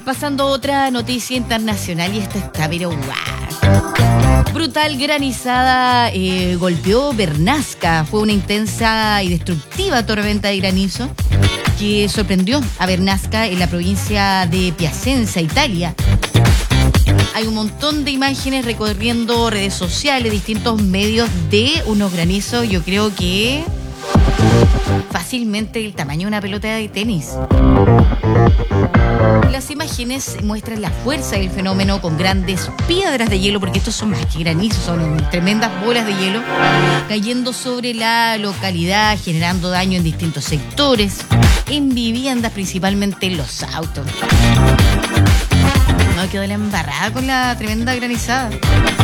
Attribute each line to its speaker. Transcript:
Speaker 1: Pasando a otra noticia internacional, y esta está pero guau. Brutal granizada golpeó Bernasca. Fue una intensa y destructiva tormenta de granizo que sorprendió a Bernasca en la provincia de Piacenza, Italia. Hay un montón de imágenes recorriendo redes sociales, distintos medios de unos granizos, yo creo que fácilmente el tamaño de una pelota de tenis. Las imágenes muestran la fuerza del fenómeno con grandes piedras de hielo, porque estos son más que granizos, son tremendas bolas de hielo, cayendo sobre la localidad, generando daño en distintos sectores, en viviendas, principalmente en los autos. No, quedó la embarrada con la tremenda granizada.